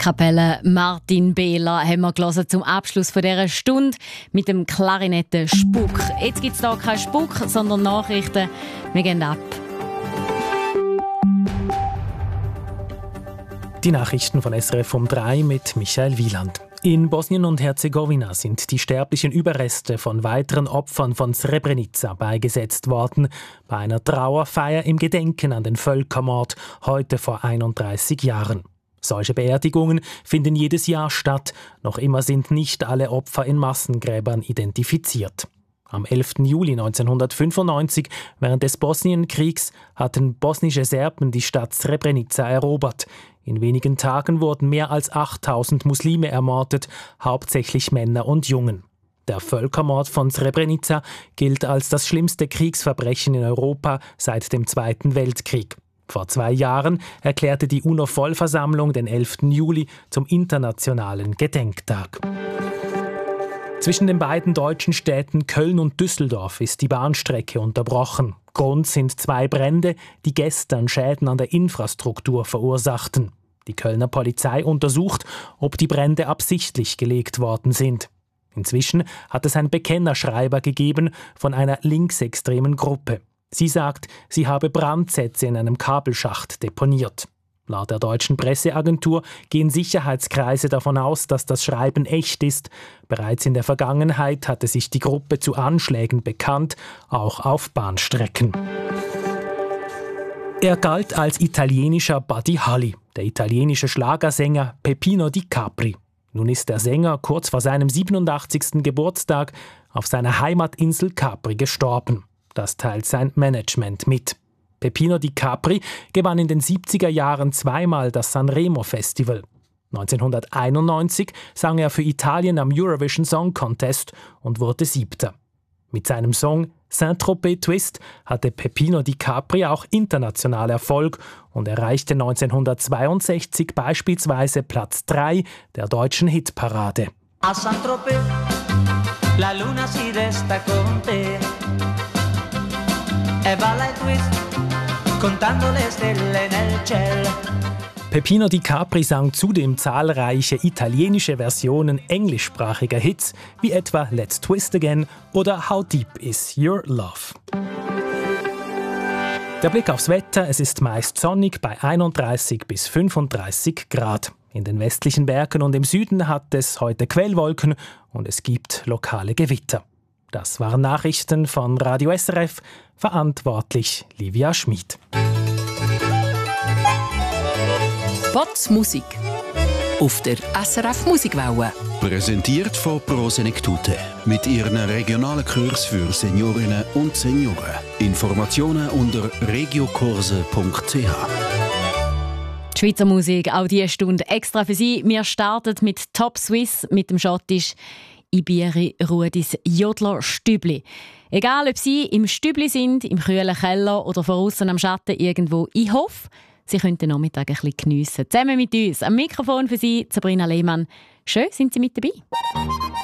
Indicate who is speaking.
Speaker 1: Kapelle Martin Behler haben wir gehört zum Abschluss von dieser Stunde mit dem Klarinetten Spuck. Jetzt gibt es hier keinen Spuck, sondern Nachrichten. Wir gehen ab.
Speaker 2: Die Nachrichten von SRF um 3 mit Michael Wieland. In Bosnien und Herzegowina sind die sterblichen Überreste von weiteren Opfern von Srebrenica beigesetzt worden, bei einer Trauerfeier im Gedenken an den Völkermord heute vor 31 Jahren. Solche Beerdigungen finden jedes Jahr statt, noch immer sind nicht alle Opfer in Massengräbern identifiziert. Am 11. Juli 1995, während des Bosnienkriegs, hatten bosnische Serben die Stadt Srebrenica erobert. In wenigen Tagen wurden mehr als 8000 Muslime ermordet, hauptsächlich Männer und Jungen. Der Völkermord von Srebrenica gilt als das schlimmste Kriegsverbrechen in Europa seit dem Zweiten Weltkrieg. Vor 2 Jahren erklärte die UNO-Vollversammlung den 11. Juli zum internationalen Gedenktag. Zwischen den beiden deutschen Städten Köln und Düsseldorf ist die Bahnstrecke unterbrochen. Grund sind 2 Brände, die gestern Schäden an der Infrastruktur verursachten. Die Kölner Polizei untersucht, ob die Brände absichtlich gelegt worden sind. Inzwischen hat es ein Bekennerschreiber gegeben von einer linksextremen Gruppe. Sie sagt, sie habe Brandsätze in einem Kabelschacht deponiert. Laut der deutschen Presseagentur gehen Sicherheitskreise davon aus, dass das Schreiben echt ist. Bereits in der Vergangenheit hatte sich die Gruppe zu Anschlägen bekannt, auch auf Bahnstrecken. Er galt als italienischer Buddy Holly, der italienische Schlagersänger Peppino Di Capri. Nun ist der Sänger kurz vor seinem 87. Geburtstag auf seiner Heimatinsel Capri gestorben. Das teilt sein Management mit. Peppino Di Capri gewann in den 70er Jahren 2-mal das Sanremo-Festival. 1991 sang er für Italien am Eurovision Song Contest und wurde 7. Mit seinem Song Saint-Tropez Twist hatte Peppino Di Capri auch international Erfolg und erreichte 1962 beispielsweise Platz 3 der deutschen Hitparade.
Speaker 3: A Saint-Tropez, la luna si desta con te. E balla il twist, contando le stelle nel cielo.
Speaker 2: Peppino Di Capri sang zudem zahlreiche italienische Versionen englischsprachiger Hits, wie etwa Let's Twist Again oder How Deep Is Your Love. Der Blick aufs Wetter: Es ist meist sonnig bei 31 bis 35 Grad. In den westlichen Bergen und im Süden hat es heute Quellwolken und es gibt lokale Gewitter. Das waren Nachrichten von Radio SRF, verantwortlich Livia Schmid.
Speaker 4: Potz Musik auf der SRF Musikwelle.
Speaker 5: Präsentiert von Pro Senektute mit ihren regionalen Kurs für Seniorinnen und Senioren. Informationen unter regiokurse.ch.
Speaker 1: Die Schweizer Musik, auch diese Stunde extra für Sie. Wir starten mit Top Swiss, mit dem Schottisch Iberi Rudis Jodler Stübli. Egal, ob Sie im Stübli sind, im kühlen Keller oder von außen am Schatten irgendwo, ich hoffe, Sie können den Nachmittag ein bisschen geniessen. Zusammen mit uns am Mikrofon für Sie, Sabrina Lehmann. Schön, sind Sie mit dabei.